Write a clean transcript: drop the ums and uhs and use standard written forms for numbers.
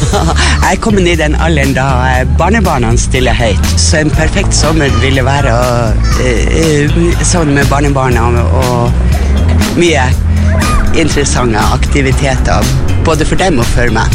Jeg er kommet i den alderen da barnebarna stiller høyt, så en perfekt sommer ville være sånn med barnebarna og mye interessante aktiviteter, både for dem og for meg.